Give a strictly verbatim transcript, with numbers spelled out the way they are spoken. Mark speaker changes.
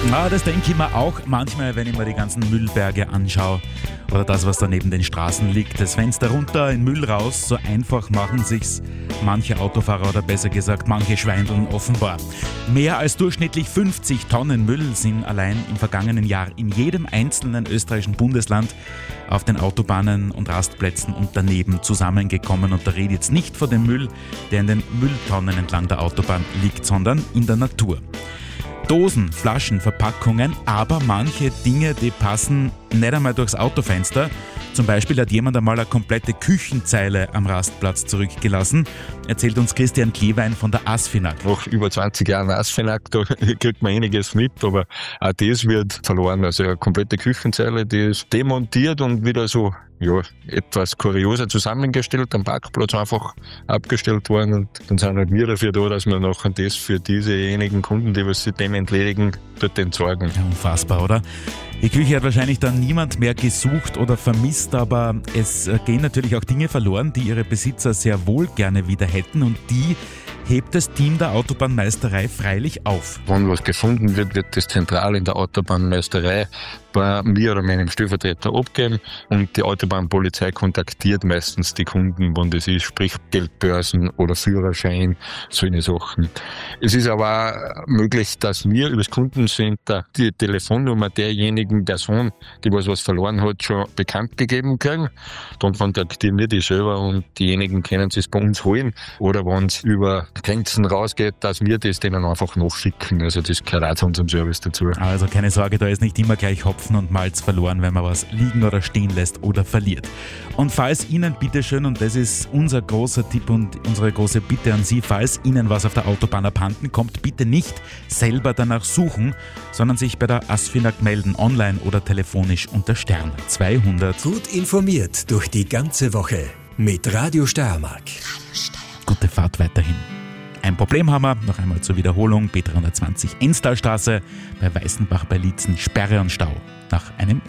Speaker 1: Ah, das denke ich mir auch manchmal, wenn ich mir die ganzen Müllberge anschaue oder das, was da neben den Straßen liegt. Das Fenster runter, in Müll raus, so einfach machen sich's manche Autofahrer oder besser gesagt manche Schweindeln offenbar. Mehr als durchschnittlich fünfzig Tonnen Müll sind allein im vergangenen Jahr in jedem einzelnen österreichischen Bundesland auf den Autobahnen und Rastplätzen und daneben zusammengekommen. Und da rede ich jetzt nicht von dem Müll, der in den Mülltonnen entlang der Autobahn liegt, sondern in der Natur. Dosen, Flaschen, Verpackungen, aber manche Dinge, die passen nicht einmal durchs Autofenster. Zum Beispiel hat jemand einmal eine komplette Küchenzeile am Rastplatz zurückgelassen, erzählt uns Christian Klewein von der ASFINAG.
Speaker 2: Nach über zwanzig Jahren ASFINAG, da kriegt man einiges mit, aber auch das wird verloren. Also eine komplette Küchenzeile, die ist demontiert und wieder so ja, etwas kurioser zusammengestellt, am Parkplatz einfach abgestellt worden, und dann sind halt wir dafür da, dass wir nachher das für diesejenigen Kunden, die was sich dem entledigen, dort entsorgen.
Speaker 1: Ja, unfassbar, oder? Die Küche hat wahrscheinlich dann niemand mehr gesucht oder vermisst, aber es gehen natürlich auch Dinge verloren, die ihre Besitzer sehr wohl gerne wieder hätten, und die hebt das Team der Autobahnmeisterei freilich auf.
Speaker 2: Wenn was gefunden wird, wird das zentral in der Autobahnmeisterei bei mir oder meinem Stellvertreter abgeben, und die Autobahnpolizei kontaktiert meistens die Kunden, wenn das ist, sprich Geldbörsen oder Führerschein, solche Sachen. Es ist aber auch möglich, dass wir über das Kundencenter die Telefonnummer derjenigen Person, die was, was verloren hat, schon bekannt gegeben können. Dann kontaktieren wir die selber und diejenigen können es bei uns holen, oder wenn es über Grenzen rausgeht, dass wir das denen einfach nachschicken. Also das gehört auch zu unserem Service dazu.
Speaker 1: Also keine Sorge, da ist nicht immer gleich Hopfen und Malz verloren, wenn man was liegen oder stehen lässt oder verliert. Und falls Ihnen bitteschön, und das ist unser großer Tipp und unsere große Bitte an Sie, falls Ihnen was auf der Autobahn abhanden kommt, bitte nicht selber danach suchen, sondern sich bei der ASFINAG melden, online oder telefonisch unter Stern zweihundert.
Speaker 3: Gut informiert durch die ganze Woche mit Radio Steiermark.
Speaker 1: Gute Fahrt weiterhin. Ein Problem haben wir, noch einmal zur Wiederholung, B dreihundertzwanzig Enstalstraße bei Weißenbach bei Liezen, Sperre und Stau nach einem